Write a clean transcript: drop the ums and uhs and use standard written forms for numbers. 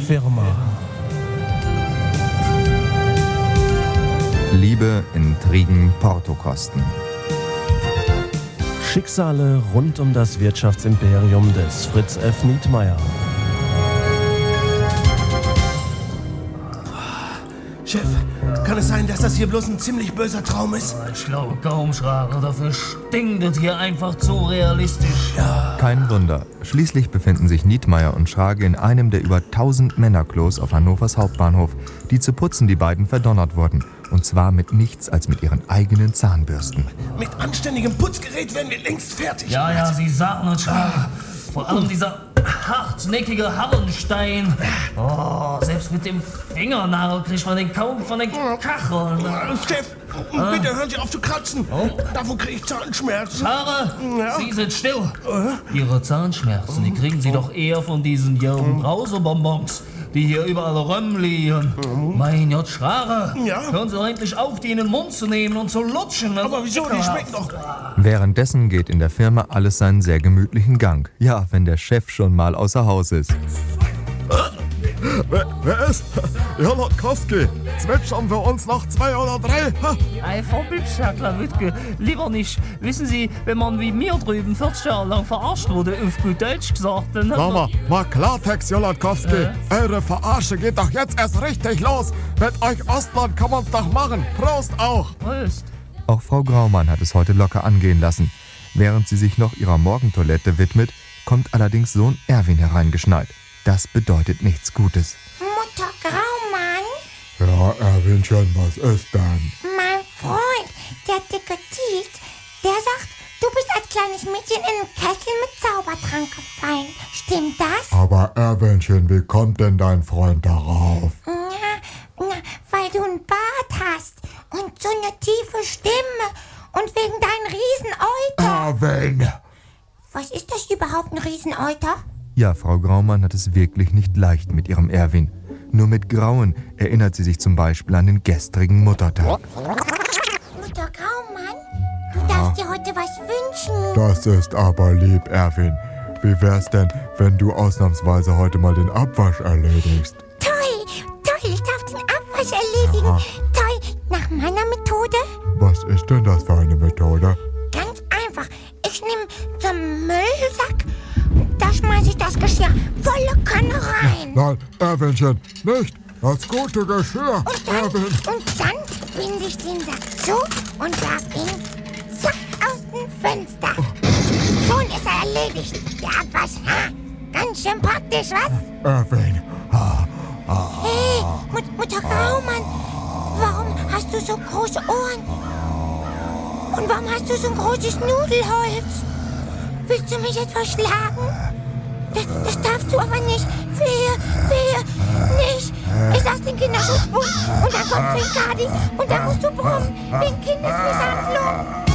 Firma. Liebe, Intrigen, Portokosten. Schicksale rund um das Wirtschaftsimperium des Fritz F. Nietmeyer. Chef, kann es sein, dass das hier bloß ein ziemlich böser Traum ist? Ich glaube kaum, Schrager. Dafür stinkt es hier einfach zu realistisch. Kein Wunder. Schließlich befinden sich Nietmeyer und Schrage in einem der über 1000 Männerklos auf Hannovers Hauptbahnhof, die zu putzen die beiden verdonnert wurden. Und zwar mit nichts als mit ihren eigenen Zahnbürsten. Mit anständigem Putzgerät wären wir längst fertig. Ja, Sie sagen es, Schrager. Vor allem dieser hartnäckige Harrenstein. Oh, selbst mit dem Fingernagel kriegt man den kaum von den Kacheln. Chef, bitte hören Sie auf zu kratzen. Davon kriege ich Zahnschmerzen. Schrager, Ja. Sie sind still. Ihre Zahnschmerzen, die kriegen Sie doch eher von diesen Brausebonbons, die hier überall rumliegen. Mein Gott, Schrager, Ja? hören Sie doch endlich auf, die in den Mund zu nehmen und zu lutschen. Aber wieso? Die schmecken doch. Währenddessen geht in der Firma alles seinen sehr gemütlichen Gang. Ja, wenn der Chef schon mal außer Haus ist. Wer ist? Jolotkowski. Zwitschern wir uns noch 2 oder 3? Ei, verbübst, Herr Klawitke, lieber nicht. Wissen Sie, wenn man wie mir drüben 40 Jahre lang verarscht wurde, auf gut Deutsch gesagt, dann hat Sag man... mal Klartext, Jolotkowski. Eure Verarsche geht doch jetzt erst richtig los. Mit euch Ostlern kann man's doch machen. Prost auch. Prost. Auch Frau Graumann hat es heute locker angehen lassen. Während sie sich noch ihrer Morgentoilette widmet, kommt allerdings Sohn Erwin hereingeschneit. Das bedeutet nichts Gutes. Mutter Graumann, Ja, Erwinchen, was ist denn? mein Freund, der dicke Tiet, der sagt, du bist als kleines Mädchen in einen Kessel mit Zaubertrank gefallen. Stimmt das? Aber Erwinchen, wie kommt denn dein Freund darauf? Na, weil du einen Bart hast und so eine tiefe Stimme und wegen deinem Rieseneuter. Erwin! Was ist das überhaupt, ein Rieseneuter? Ja, Frau Graumann hat es wirklich nicht leicht mit ihrem Erwin. Nur mit Grauen erinnert sie sich zum Beispiel an den gestrigen Muttertag. Mutter Graumann, du darfst dir heute was wünschen. Das ist aber lieb, Erwin. Wie wär's denn, wenn du ausnahmsweise heute mal den Abwasch erledigst? Toll, ich darf den Abwasch erledigen. Aha. Toll, nach meiner Methode? Was ist denn das für eine Methode? Ganz einfach. Ich nehme so einen Müllsack, da schmeiße ich das Geschirr volle Kanne rein. Nein, Erwinchen, nicht! Das gute Geschirr, Erwin! Und dann binde ich den Sack zu und werf ihn zack aus dem Fenster. Schon ist er erledigt. Der Abwasch, ganz schön praktisch, was? Erwin! Hey, Mutter Graumann, warum hast du so große Ohren? Und warum hast du so ein großes Nudelholz? Willst du mich etwa schlagen? Das darfst du aber nicht. Wehe, nicht. Ich sag's den Kinderschutzbund und dann kommt Finkadi und dann musst du brummen wegen Kindesmisshandlung.